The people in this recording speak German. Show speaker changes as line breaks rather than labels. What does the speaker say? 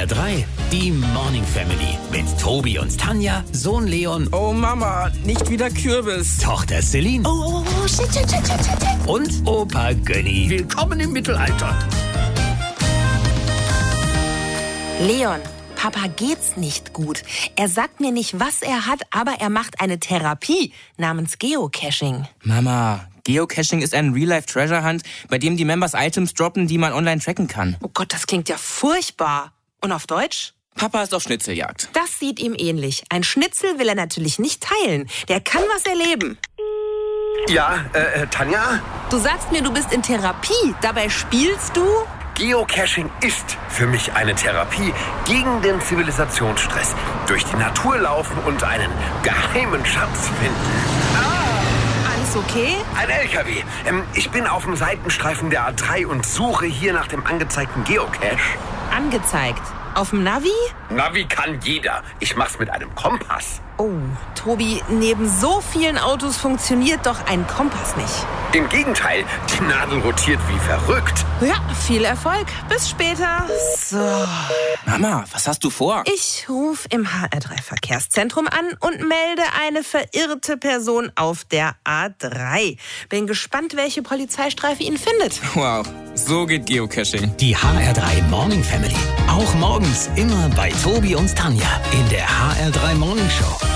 HR3, die Morning Family mit Tobi und Tanja, Sohn Leon.
Oh Mama, nicht wieder Kürbis.
Tochter Celine.
Oh, shit.
Und Opa Gönni. Willkommen im Mittelalter.
Leon, Papa geht's nicht gut. Er sagt mir nicht, was er hat, aber er macht eine Therapie namens Geocaching.
Mama, Geocaching ist ein Real-Life-Treasure-Hunt, bei dem die Members Items droppen, die man online tracken kann.
Oh Gott, das klingt ja furchtbar. Und auf Deutsch?
Papa ist auf Schnitzeljagd.
Das sieht ihm ähnlich. Ein Schnitzel will er natürlich nicht teilen. Der kann was erleben.
Ja, Tanja?
Du sagst mir, du bist in Therapie. Dabei spielst du?
Geocaching ist für mich eine Therapie gegen den Zivilisationsstress. Durch die Natur laufen und einen geheimen Schatz finden.
Alles okay?
Ein LKW. Ich bin auf dem Seitenstreifen der A3 und suche hier nach dem angezeigten Geocache.
Angezeigt. Auf dem Navi?
Navi kann jeder. Ich mach's mit einem Kompass.
Oh, Tobi, neben so vielen Autos funktioniert doch ein Kompass nicht.
Im Gegenteil, die Nadel rotiert wie verrückt.
Ja, viel Erfolg. Bis später. So.
Mama, was hast du vor?
Ich rufe im HR3-Verkehrszentrum an und melde eine verirrte Person auf der A3. Bin gespannt, welche Polizeistreife ihn findet.
Wow, so geht Geocaching.
Die HR3 Morning Family. Auch morgens immer bei Tobi und Tanja in der HR3 Morning Show.